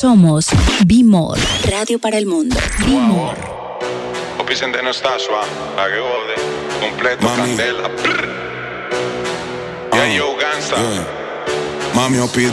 Somos B-More, radio para el mundo. B-More. Opi Centeno está suave, la que jode, completo, Mami. candela. Yeah, yo, gangsta. Mami, Opi